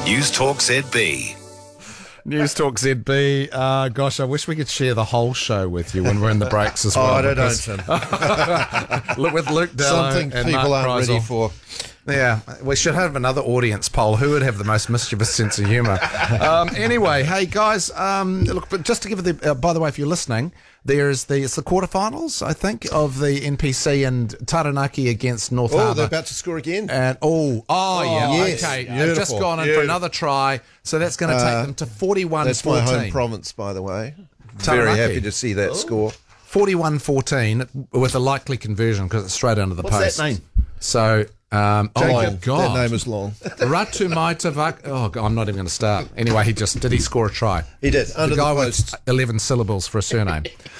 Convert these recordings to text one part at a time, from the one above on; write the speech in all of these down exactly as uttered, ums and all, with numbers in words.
News Talk Z B. News Talk Z B. Uh, gosh, I wish we could share the whole show with you when we're in the breaks as well. Oh, I don't know, because- Tim. Look, with Luke Dello Something and people Mark aren't ready Kreisel. for. Yeah, we should have another audience poll. Who would have the most mischievous sense of humour? um, anyway, hey guys, um, look, but just to give the, uh, by the way, if you're listening, there's the it's the quarterfinals, I think, of the N P C and Taranaki against North Oh, Harbour. they're about to score again. And oh, oh, yeah, yes. okay. They've just Beautiful. gone in for another try, so that's going to take Uh, them to forty-one That's my fourteen. home province, by the way. Taranaki. Very happy to see that score. forty-one fourteen with a likely conversion because it's straight under the What's post. that name? So, um, oh Jacob, god, That name is long. Ratu Maitavak. Oh god, I'm not even going to start. Anyway, he just did he score a try? He did, under the guy post. with eleven syllables for a surname.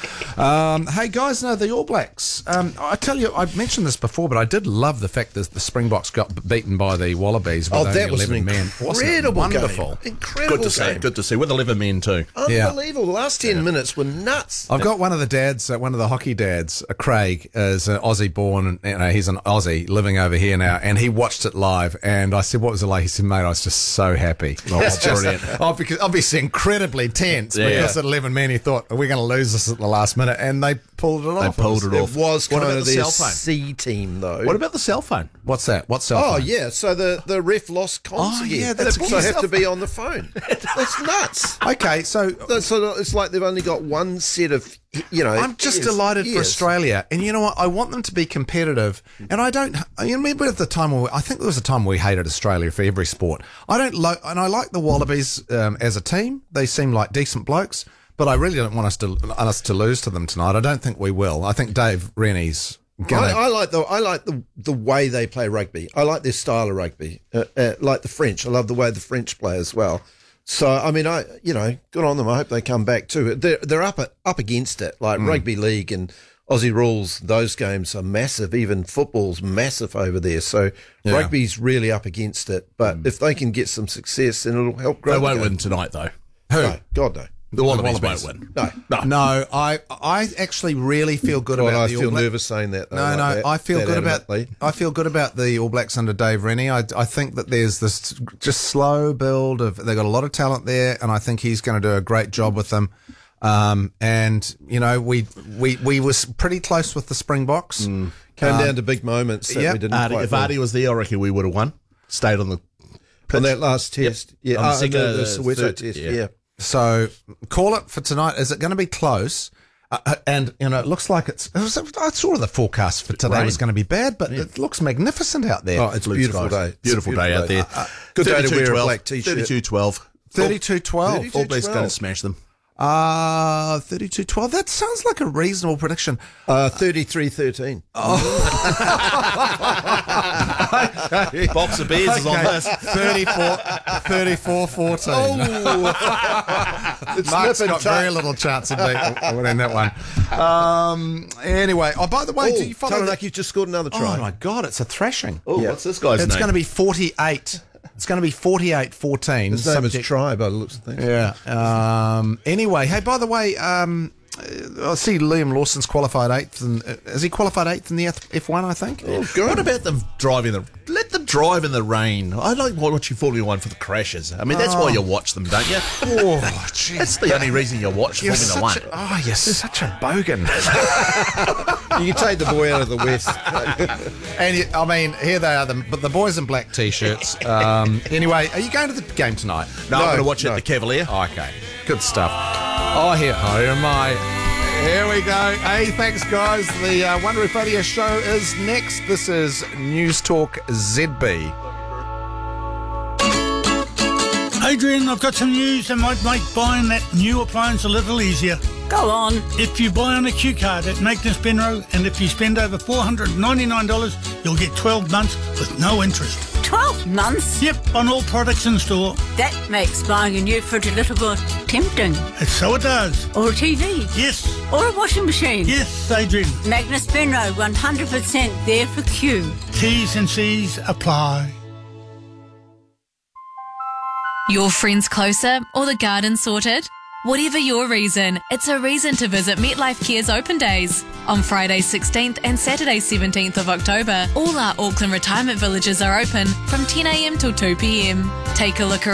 um, hey guys, no, the All Blacks. Um, I tell you, I've mentioned this before, but I did love the fact that the Springboks got beaten by the Wallabies. With Oh, only that was an eleven men. Wasn't it incredible wonderful. game. Incredible Good to see. game. Good to see. With eleven men too. Yeah. Unbelievable. The last ten minutes were nuts. I've got one of the dads, uh, one of the hockey dads, uh, Craig, is an Aussie born, and you know, he's an Aussie living over here now, and he watched it live, and I said, what was it like? He said, mate, I was just so happy. Oh, It's just, brilliant. oh, because obviously incredibly tense, Yeah. because at eleven men he thought, are we going to lose this at the last minute? And they pulled it off. They pulled it It off. was What kind about of the their cell phone? C team, though. What about the cell phone? What's that? What's cell Oh, phone? yeah. So the, the ref lost comms Oh, again. yeah, that's so I have cell to be on the phone. That's nuts. Okay, so That's sort of, it's like they've only got one set of, you know. I'm just ears- delighted for ears. Australia, and you know what? I want them to be competitive. And I don't. You remember at the time when we, I think there was a time where we hated Australia for every sport. I don't like, and I like the Wallabies um, as a team. They seem like decent blokes, but I really don't want us to us to lose to them tonight. I don't think we will. I think Dave Rennie's gonna. I, I like the I like the the way they play rugby. I like their style of rugby, uh, uh, like the French. I love the way the French play as well. So I mean, I you know, good on them. I hope they come back too. They're they're up up against it, like Mm. rugby league and Aussie rules. Those games are massive. Even football's massive over there. So Yeah. rugby's really up against it. But if they can get some success, then it'll help grow. They the won't game. win tonight, though. Who? No, God no. The Wallabies, Wallabies. won't win. No. No. No, I I actually really feel good God, about I the feel All Blacks. nervous saying that. though, No, like no, that- I feel that good about adamantly. I feel good about the All Blacks under Dave Rennie. I, I think that there's this just slow build of they've got a lot of talent there, and I think he's going to do a great job with them. Um, and you know, we we we was pretty close with the Springboks. Came down to big moments that yep. we didn't Artie, quite if win. Artie was there, I reckon we would have won. Stayed on the on that last test. Yeah, On the uh, second- the, the uh, Soweto third- test. yeah. Yeah. So call it for tonight. Is it going to be close? Uh, uh, and you know, it looks like it's. It was, I saw the forecast for today Rain. was going to be bad, but it looks magnificent out there. Oh, it's a blue beautiful skies. day. Beautiful, It's a day out there. Uh, good day to wear a twelve, black t-shirt. thirty-two twelve. Thirty-two twelve. thirty-two All Blacks twelve. going to smash them. Uh thirty-two twelve. That sounds like a reasonable prediction. Uh, thirty-three thirteen. Box of beers is on this. thirty-four, thirty-four fourteen. It's Mark's nip and got very tuck. little chance of beating winning that one. Um, anyway, oh, by the way, Oh, do you follow the- Taranaki just scored another Oh, try. my God, it's a thrashing. Oh, Yeah. what's this guy's It's name? going to be forty-eight. It's going to be forty-eight fourteen. His name is subject- Try by the looks of things. Yeah. Um, anyway, hey, by the way, um, uh, I see Liam Lawson's qualified eighth. And, uh, has he qualified eighth in the F one, I think? Oh, good. What about them driving the? Let them drive in the rain. I like watching Formula One for the crashes. I mean, that's why you watch them, don't you? Oh, jeez. That's the only reason you watch You're Formula such One. a, oh, you're such a bogan. You can take the boy out of the West. And you, I mean, here they are, the, but the boys in black t-shirts. Um, anyway, are you going to the game tonight? No, I'm No, going to watch it no. at the Cavalier. Oh, okay, good stuff. Oh, here, oh, here am I. Here we go. Hey, thanks, guys. The uh, One Roof Radio show is next. This is News Talk Z B. Adrian, I've got some news that might make buying that new appliance a little easier. Go on. If you buy on a Q card at Magnus Benro, and if you spend over four hundred ninety-nine dollars, you'll get twelve months with no interest. twelve months? Yep, on all products in store. That makes buying a new fridge a little more tempting. And so it does. Or a T V. Yes, Or a washing machine. yes, Adrian. Magnus Benro, one hundred percent there for Q. T's and C's apply. Your friends closer or the garden sorted? Whatever your reason, it's a reason to visit MetLife Care's Open Days. On Friday sixteenth and Saturday seventeenth of October, all our Auckland retirement villages are open from ten a m till two p m. Take a look around.